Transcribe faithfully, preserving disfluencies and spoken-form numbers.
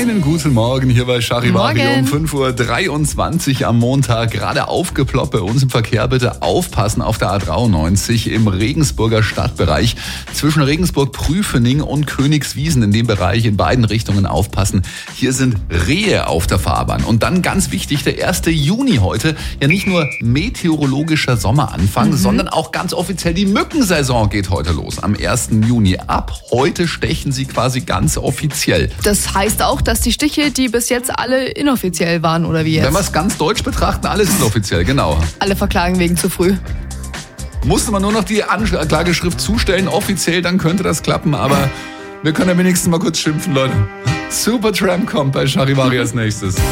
Einen guten Morgen hier bei Charivari Morgen. um fünf Uhr dreiundzwanzig am Montag. Gerade aufgeploppt bei uns im Verkehr. Bitte aufpassen auf der A dreiundneunzig im Regensburger Stadtbereich. Zwischen Regensburg-Prüfening und Königswiesen in dem Bereich in beiden Richtungen aufpassen. Hier sind Rehe auf der Fahrbahn. Und dann ganz wichtig, der erste Juni heute. Ja, nicht nur meteorologischer Sommeranfang, mhm. sondern auch ganz offiziell die Mückensaison geht heute los. Am ersten Juni. Ab heute stechen sie quasi ganz offiziell. Das heißt auch, dass die Stiche, die bis jetzt alle inoffiziell waren, oder wie jetzt? Wenn wir es ganz deutsch betrachten, alles ist offiziell, genau. Alle verklagen wegen zu früh. Musste man nur noch die Anklageschrift zustellen, offiziell, dann könnte das klappen, aber wir können ja wenigstens mal kurz schimpfen, Leute. Supertramp kommt bei Charivari als nächstes.